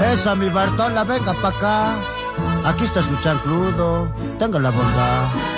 Esa, mi Bartola, venga pa' acá. Aquí está su chancludo. Tenga la bondad.